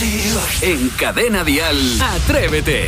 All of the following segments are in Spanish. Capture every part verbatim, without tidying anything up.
En Cadena Dial, Atrévete.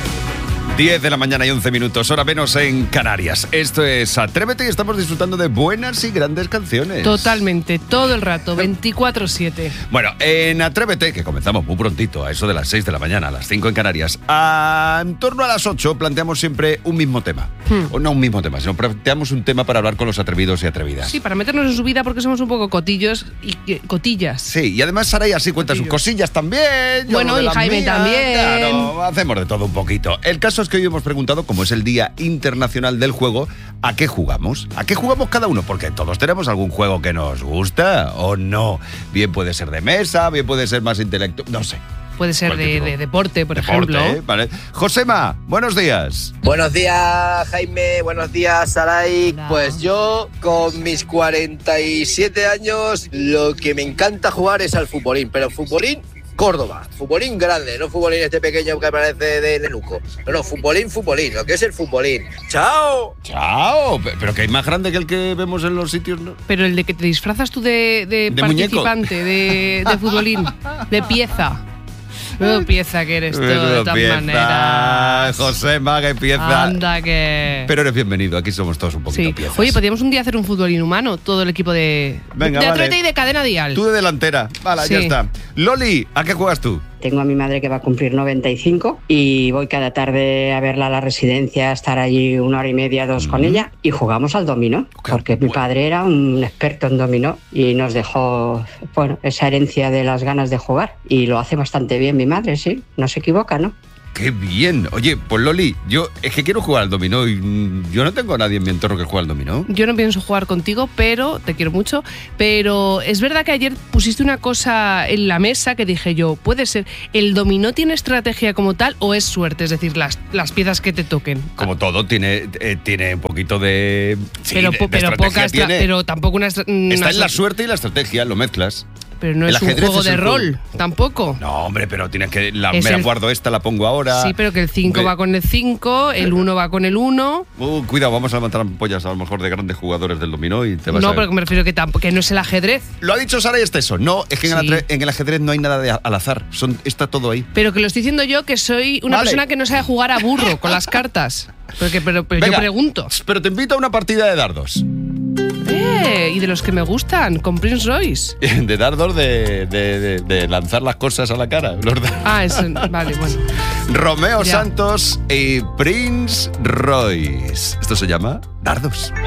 diez de la mañana y once minutos, hora menos en Canarias. Esto es Atrévete y estamos disfrutando de buenas y grandes canciones. Totalmente, todo el rato, veinticuatro siete. Bueno, en Atrévete, que comenzamos muy prontito, a eso de las seis de la mañana, a las cinco en Canarias, a, en torno a las ocho planteamos siempre un mismo tema. Hmm. O no un mismo tema, sino planteamos un tema para hablar con los atrevidos y atrevidas. Sí, para meternos en su vida porque somos un poco cotillos y eh, cotillas. Sí, y además Saray así cuenta Cotillo. sus cosillas también. Bueno, y Jaime mías, también. Claro, hacemos de todo un poquito. El caso es que hoy hemos preguntado, como es el Día Internacional del Juego, ¿a qué jugamos? ¿A qué jugamos cada uno? Porque todos tenemos algún juego que nos gusta o no. Bien puede ser de mesa, bien puede ser más intelectual, no sé. Puede ser de, de deporte, por deporte, ejemplo. ¿eh? Vale. Josema, buenos días. Buenos días, Jaime. Buenos días, Saray. Hola. Pues yo, con mis cuarenta y siete años, lo que me encanta jugar es al futbolín. Pero futbolín Córdoba, futbolín grande, no futbolín este pequeño que parece de Nenuco. No, no, futbolín, futbolín, lo que es el futbolín. ¡Chao! ¡Chao! Pero que hay más grande que el que vemos en los sitios, ¿no? Pero el de que te disfrazas tú de, de, ¿De participante, de, de futbolín, de pieza. Menudo pieza que eres tú, de todas pieza. maneras. Josema, que pieza. Anda que... Pero eres bienvenido, aquí somos todos un poquito sí. piezas. Oye, podríamos un día hacer un fútbol inhumano, todo el equipo de... Venga, de vale. Atrévete y de Cadena Dial. Tú de delantera. Vale, sí. Ya está. Loli, ¿a qué juegas tú? Tengo a mi madre que va a cumplir noventa y cinco y voy cada tarde a verla a la residencia, estar allí una hora y media, dos mm. con ella y jugamos al dominó, okay. porque mi padre era un experto en dominó y nos dejó, bueno, esa herencia de las ganas de jugar y lo hace bastante bien mi madre, sí, no se equivoca, ¿no? ¡Qué bien! Oye, pues Loli, yo es que quiero jugar al dominó y yo no tengo a nadie en mi entorno que juegue al dominó. Yo no pienso jugar contigo, pero te quiero mucho. Pero es verdad que ayer pusiste una cosa en la mesa que dije yo, puede ser, ¿el dominó tiene estrategia como tal o es suerte? Es decir, las, las piezas que te toquen. Como todo, tiene, eh, tiene un poquito de... Sí, pero, de, de pero, poca estra- pero tampoco una... una Está en la suerte y la estrategia, lo mezclas. Pero no es un juego de rol, tampoco. No, hombre, pero tienes que... La, me la el... guardo esta, la pongo ahora. Sí, pero que el cinco va con el cinco, el uno va con el uno. Uh, cuidado, vamos a levantar ampollas a lo mejor de grandes jugadores del dominó y te vas no, a... No, pero me refiero que, tampoco, que no es el ajedrez. Lo ha dicho Sara y es eso. No, es que en, sí. el, en el ajedrez no hay nada de al azar. Son, está todo ahí. Pero que lo estoy diciendo yo, que soy una vale. persona que no sabe jugar a burro con las cartas. Porque, pero pero Venga, yo pregunto. Pero te invito a una partida de dardos. Eh, y de los que me gustan, con Prince Royce. De dardos de, de, de, de lanzar las cosas a la cara. Los ah, eso, vale, bueno. Romeo ya. Santos y Prince Royce. Esto se llama dardos.